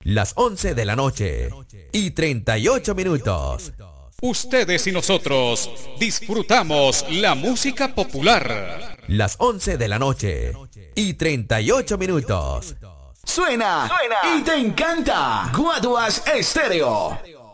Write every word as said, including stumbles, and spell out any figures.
Las once de la noche y treinta y ocho minutos. Ustedes y nosotros disfrutamos la música popular. Las once de la noche y treinta y ocho minutos. Suena, Suena y te encanta. Guaduas Estéreo.